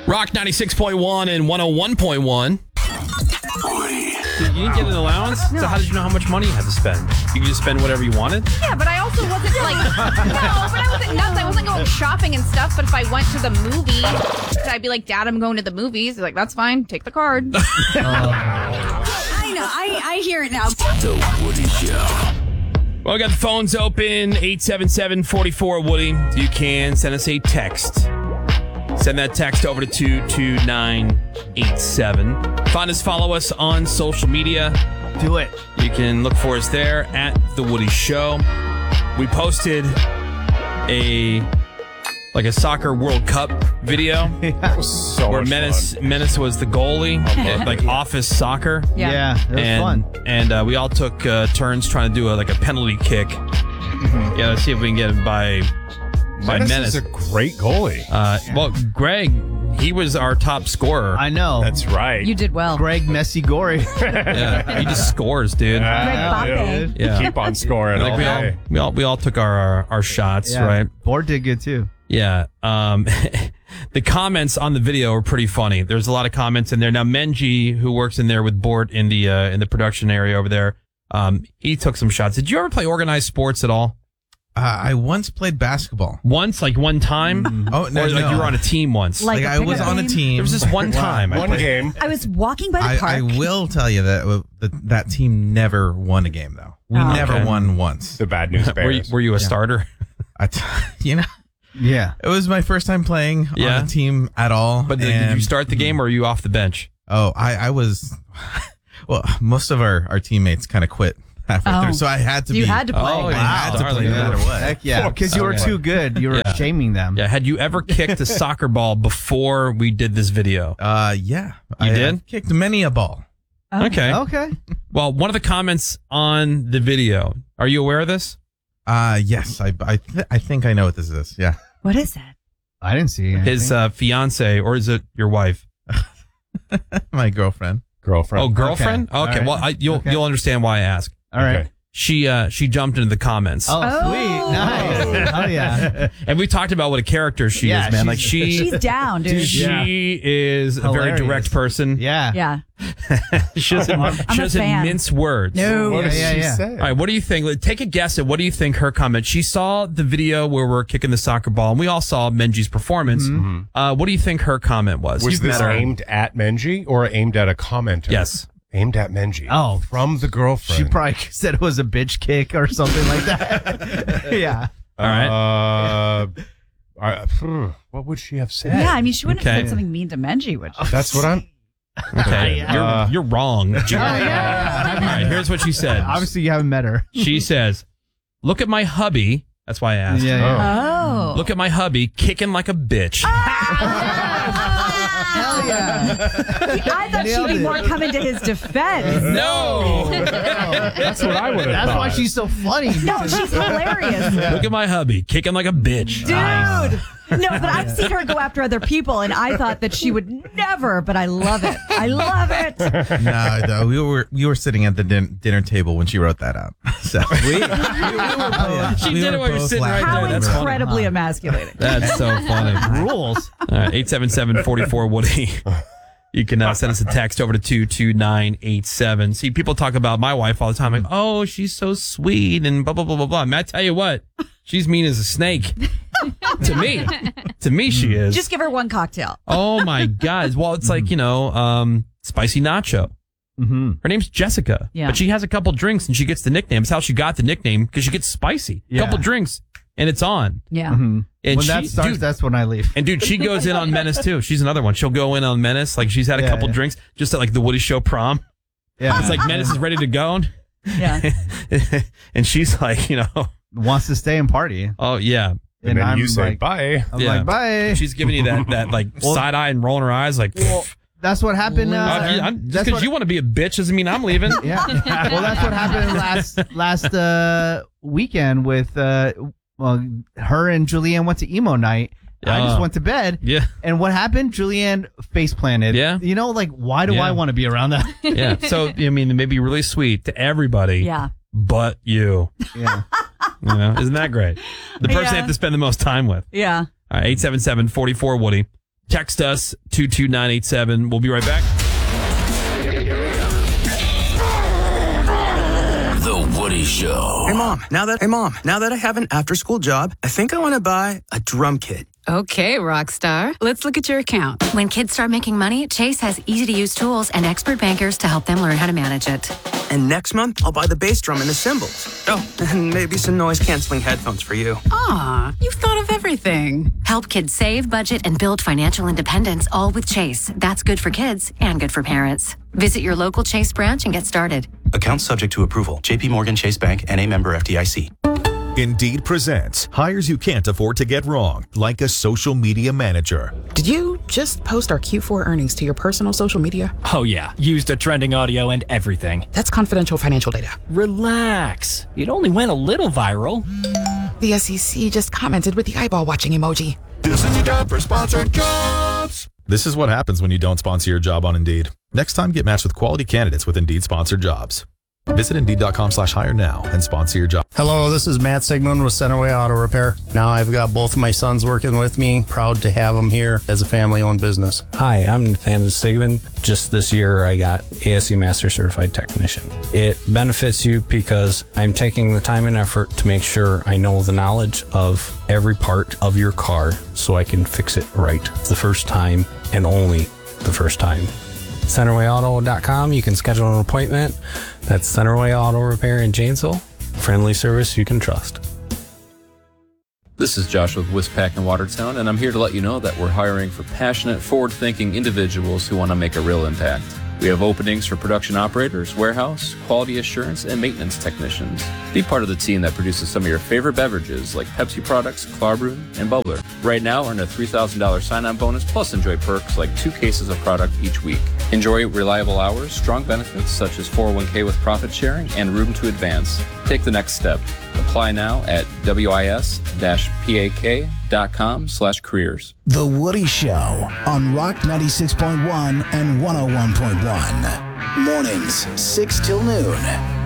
Rock 96.1 and 101.1. You didn't get an allowance? No. So how did you know how much money you had to spend? You could just spend whatever you wanted? Yeah, but I also wasn't like, no, but I wasn't nuts. I wasn't going shopping and stuff. But if I went to the movie, I'd be like, Dad, I'm going to the movies. He's like, that's fine. Take the card. I know. I hear it now. The Woody Show. Well, we got the phones open, 877-44-WOODY. You can send us a text. Send that text over to 22987. Find us, follow us on social media. Do it. You can look for us there at The Woody Show. We posted a soccer World Cup video So where much Menace was the goalie, like office soccer. Yeah, it was fun. And we all took turns trying to do a penalty kick. Yeah, let's see if we can get it by Menace. is a great goalie. Well, Greg, he was our top scorer. I know. That's right. You did well. Greg Messi Gory. Yeah, he just scores, dude. Greg Yeah. Keep on scoring all day. we all took our shots, right? Bort did good too. Yeah. The comments on the video were pretty funny. There's a lot of comments in there. Now, Menji, who works in there with Bort in the production area over there, he took some shots. Did you ever play organized sports at all? I once played basketball. Once, like one time? Oh, no, or like no. you were on a team once? Like I was on a team. There was this one time. One game. I was walking by the park. I will tell you that team never won a game, though. We never won once. The bad news bears. Were you a starter? Yeah. It was my first time playing on a team at all. But did you start the game or are you off the bench? Oh, I was... Well, most of our teammates kind of quit halfway through, so I had to You had to play. Oh, I had to play no matter what. Heck yeah. Because you were too good. You were shaming them. Yeah. Had you ever kicked a soccer ball before we did this video? Yeah. You I did? kicked many a ball. Okay. Okay. Well, one of the comments on the video, are you aware of this? Yes. I think I know what this is. Yeah. What is that? I didn't see anything. His fiance, or is it your wife? My girlfriend. Girlfriend. Oh, girlfriend? Okay. Okay. All Well, right. you'll understand why I ask. All right. Okay. She jumped into the comments. Oh, sweet. Nice. Oh, yeah. And we talked about what a character she Yeah, is, man. she's- She's down, dude. She is a very Hilarious. direct person. Yeah. Yeah. She doesn't, I'm she a doesn't fan. mince words. No. What does Yeah, she yeah. say? All right, what do you think? Take a guess at what do you think her comment. She saw the video where we're kicking the soccer ball, and we all saw Menji's performance. What do you think her comment was? Was You've this met her. aimed at Menji or aimed at a commenter? Yes. Aimed at Menji. Oh. From the girlfriend. She probably said it was a bitch kick or something like that. Yeah. All right. What would she have said? Yeah, I mean, she wouldn't have Okay. said something mean to Menji, would she? That's what I'm... Okay. You're wrong. All yeah. right, here's what she said. Obviously, you haven't met her. She says, look at my hubby. That's why I asked. Oh. Look at my hubby kicking like a bitch. Hell yeah. I thought she'd be more coming to his defense. No. That's what I would have That's thought. why she's so funny. No, she's hilarious. Look at my hubby kicking like a bitch. Dude. No, but I've seen her go after other people, and I thought that she would never, but I love it. I love it. No, we were sitting at the dinner table when she wrote that out. So She did it while you're sitting right How there. That's funny. incredibly emasculating. That's so funny. Rules. All right, 877-44-WOODY. You can send us a text over to 22987. See, people talk about my wife all the time. Like, oh, she's so sweet and blah, blah, blah, blah, blah. Man, I tell you what, she's mean as a snake. To me, she is. Just give her one cocktail. Oh, my God. Well, it's like, Spicy Nacho. Mm-hmm. Her name's Jessica. Yeah. But she has a couple drinks and she gets the nickname. It's how she got the nickname because she gets spicy. Yeah. Couple drinks and it's on. Yeah. Mm-hmm. And When that starts, dude, that's when I leave. And dude, she goes in on Menace too. She's another one. She'll go in on Menace. Like she's had a Yeah, couple yeah. drinks just at like the Woody Show prom. Yeah. It's like Menace is ready to go. Yeah. And she's like, Wants to stay and party. oh yeah. And then I'm you say like, bye. I'm Yeah. like, bye. She's giving you that like Well- side eye and rolling her eyes like, That's what happened. just that's because what- you want to be a bitch doesn't mean I'm leaving. Yeah. Well, that's what happened last weekend with her and Julianne went to emo night. I just went to bed. Yeah. And what happened? Julianne face planted. Yeah. Like, why do Yeah. I want to be around that? Yeah. So, I mean, it may be really sweet to everybody. Yeah. But you. Yeah. Isn't that great? The person Yeah. you have to spend the most time with. Yeah. All right, 877-44-WOODY. Text us 22987. We'll be right back. The Woody Show. Hey, Mom, now that I have an after-school job, I think I want to buy a drum kit. Okay, Rockstar. Let's look at your account. When kids start making money, Chase has easy-to-use tools and expert bankers to help them learn how to manage it. And next month, I'll buy the bass drum and the cymbals. Oh, and maybe some noise-canceling headphones for you. Aw, you've thought of everything. Help kids save, budget, and build financial independence, all with Chase. That's good for kids and good for parents. Visit your local Chase branch and get started. Account subject to approval. JP Morgan Chase Bank, N.A. member FDIC. Indeed presents hires you can't afford to get wrong, like a social media manager. Did you just post our Q4 earnings to your personal social media? Oh yeah, used a trending audio and everything. That's confidential financial data. Relax. It only went a little viral. The SEC just commented with the eyeball watching emoji. This is your job for sponsored jobs. This is what happens when you don't sponsor your job on Indeed. Next time, get matched with quality candidates with Indeed sponsored jobs. Visit Indeed.com/hire now and sponsor your job. Hello, this is Matt Sigmund with Centerway Auto Repair. Now I've got both of my sons working with me. Proud to have them here as a family-owned business. Hi, I'm Nathaniel Sigmund. Just this year, I got ASE Master Certified Technician. It benefits you because I'm taking the time and effort to make sure I know the knowledge of every part of your car so I can fix it right the first time and only the first time. CenterwayAuto.com. You can schedule an appointment. That's Centerway Auto Repair in Janesville. Friendly service you can trust. This is Josh with Wispack in Watertown, and I'm here to let you know that we're hiring for passionate, forward-thinking individuals who want to make a real impact. We have openings for production operators, warehouse, quality assurance, and maintenance technicians. Be part of the team that produces some of your favorite beverages like Pepsi products, Klarbrun, and Bubbler. Right now, earn a $3,000 sign-on bonus plus enjoy perks like 2 cases of product each week. Enjoy reliable hours, strong benefits such as 401k with profit sharing, and room to advance. Take the next step. Apply now at wis-pak.com/careers. The Woody Show on Rock 96.1 and 101.1. Mornings, 6 till noon.